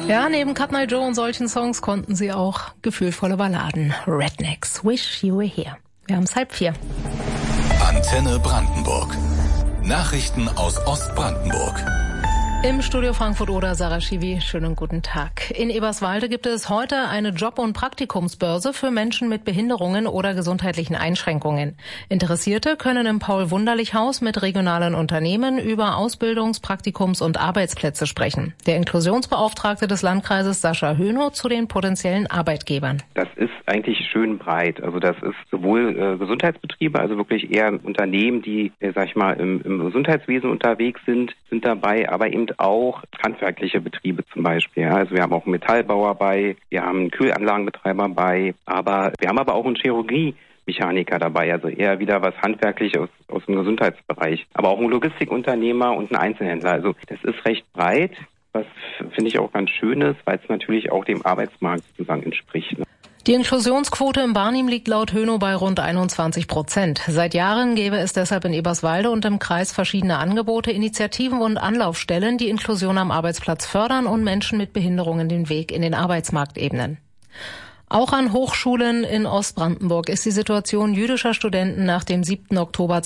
Ja, neben Cut Night Joe und solchen Songs konnten sie auch gefühlvolle Balladen. Rednecks, Wish You Were Here. Wir haben es 3:30. Antenne Brandenburg. Nachrichten aus Ostbrandenburg. Im Studio Frankfurt-Oder, Sarah Schiwi, schönen guten Tag. In Eberswalde gibt es heute eine Job- und Praktikumsbörse für Menschen mit Behinderungen oder gesundheitlichen Einschränkungen. Interessierte können im Paul-Wunderlich-Haus mit regionalen Unternehmen über Ausbildungs-, Praktikums- und Arbeitsplätze sprechen. Der Inklusionsbeauftragte des Landkreises, Sascha Hönow, zu den potenziellen Arbeitgebern. Das ist eigentlich schön breit. Also das ist sowohl Gesundheitsbetriebe, also wirklich eher Unternehmen, die, im Gesundheitswesen unterwegs sind dabei, aber eben auch handwerkliche Betriebe zum Beispiel. Ja. Also wir haben auch einen Metallbauer bei, wir haben einen Kühlanlagenbetreiber bei, aber wir haben aber auch einen Chirurgie-Mechaniker dabei, also eher wieder was Handwerkliches aus dem Gesundheitsbereich. Aber auch ein Logistikunternehmer und ein Einzelhändler. Also das ist recht breit, was finde ich auch ganz schön ist, weil es natürlich auch dem Arbeitsmarkt sozusagen entspricht. Ne? Die Inklusionsquote im Barnim liegt laut Hönow bei rund 21%. Seit Jahren gäbe es deshalb in Eberswalde und im Kreis verschiedene Angebote, Initiativen und Anlaufstellen, die Inklusion am Arbeitsplatz fördern und Menschen mit Behinderungen den Weg in den Arbeitsmarkt ebnen. Auch an Hochschulen in Ostbrandenburg ist die Situation jüdischer Studenten nach dem 7. Oktober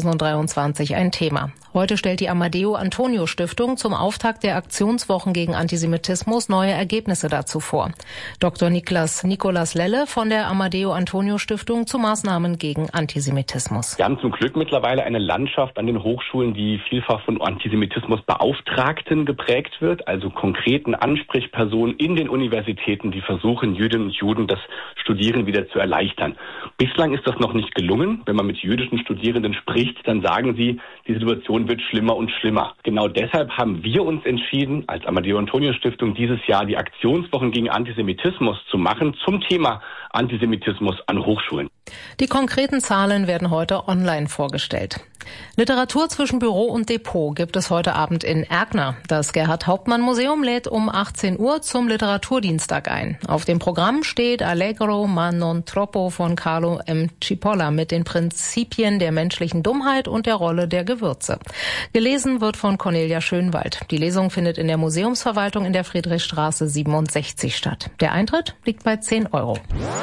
2023 ein Thema. Heute stellt die Amadeo-Antonio-Stiftung zum Auftakt der Aktionswochen gegen Antisemitismus neue Ergebnisse dazu vor. Dr. Nicolas Lelle von der Amadeo-Antonio-Stiftung zu Maßnahmen gegen Antisemitismus. Wir haben zum Glück mittlerweile eine Landschaft an den Hochschulen, die vielfach von Antisemitismusbeauftragten geprägt wird, also konkreten Ansprechpersonen in den Universitäten, die versuchen, Jüdinnen und Juden das Studieren wieder zu erleichtern. Bislang ist das noch nicht gelungen. Wenn man mit jüdischen Studierenden spricht, dann sagen sie, die Situation wird schlimmer und schlimmer. Genau deshalb haben wir uns entschieden, als Amadeo-Antonio-Stiftung dieses Jahr die Aktionswochen gegen Antisemitismus zu machen zum Thema Antisemitismus an Hochschulen. Die konkreten Zahlen werden heute online vorgestellt. Literatur zwischen Büro und Depot gibt es heute Abend in Erkner. Das Gerhard-Hauptmann-Museum lädt um 18 Uhr zum Literaturdienstag ein. Auf dem Programm steht Allegro ma non troppo von Carlo M. Cipolla mit den Prinzipien der menschlichen Dummheit und der Rolle der Gewürze. Gelesen wird von Cornelia Schönwald. Die Lesung findet in der Museumsverwaltung in der Friedrichstraße 67 statt. Der Eintritt liegt bei 10 €.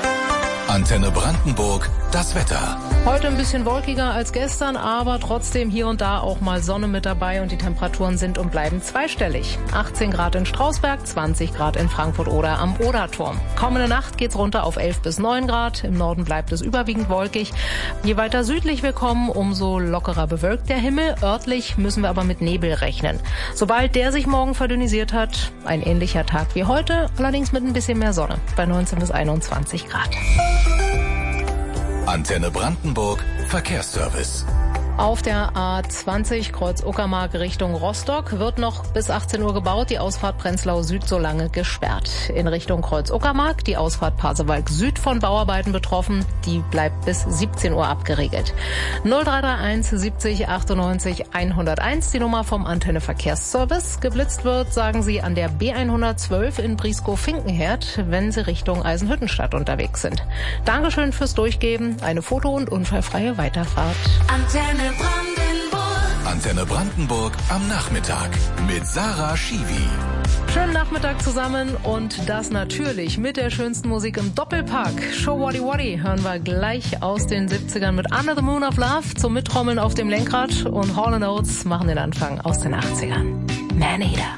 Antenne Brandenburg, das Wetter. Heute ein bisschen wolkiger als gestern, aber trotzdem hier und da auch mal Sonne mit dabei und die Temperaturen sind und bleiben zweistellig. 18 Grad in Strausberg, 20 Grad in Frankfurt-Oder am Oderturm. Kommende Nacht geht's runter auf 11 bis 9 Grad. Im Norden bleibt es überwiegend wolkig. Je weiter südlich wir kommen, umso lockerer bewölkt der Himmel. Örtlich müssen wir aber mit Nebel rechnen. Sobald der sich morgen verdünnisiert hat, ein ähnlicher Tag wie heute, allerdings mit ein bisschen mehr Sonne, bei 19 bis 21 Grad. Antenne Brandenburg, Verkehrsservice. Auf der A20 Kreuz Uckermark Richtung Rostock wird noch bis 18 Uhr gebaut, die Ausfahrt Prenzlau Süd so lange gesperrt. In Richtung Kreuz Uckermark die Ausfahrt Pasewalk Süd von Bauarbeiten betroffen, die bleibt bis 17 Uhr abgeregelt. 0331 70 98 101, die Nummer vom Antenne Verkehrsservice. Geblitzt wird, sagen Sie, an der B112 in Brieskow-Finkenherd, wenn Sie Richtung Eisenhüttenstadt unterwegs sind. Dankeschön fürs Durchgeben, eine foto- und unfallfreie Weiterfahrt. Antenne Brandenburg am Nachmittag mit Sarah Schiwi. Schönen Nachmittag zusammen und das natürlich mit der schönsten Musik im Doppelpack. Show Waddy Waddy hören wir gleich aus den 70ern mit Under the Moon of Love zum Mittrommeln auf dem Lenkrad und Hall & Oates machen den Anfang aus den 80ern. Man Eater.